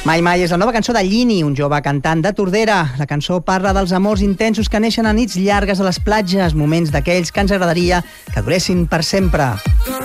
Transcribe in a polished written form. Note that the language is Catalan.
Mai Mai és la nova cançó de Llini, un jove cantant de Tordera. La cançó parla dels amors intensos que neixen a nits llargues a les platges, moments d'aquells que ens agradaria que duressin per sempre.